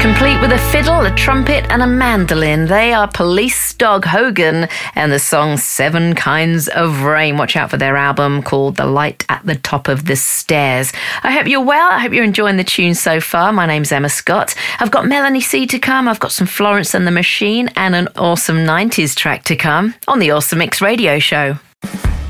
Complete with a fiddle, a trumpet and a mandolin. They are Police Dog Hogan and the song Seven Kinds of Rain. Watch out for their album called The Light at the Top of the Stairs. I hope you're well. I hope you're enjoying the tune so far. My name's Emma Scott. I've got Melanie C to come. I've got some Florence and the Machine and an awesome 90s track to come on the Awesome Mix Radio Show.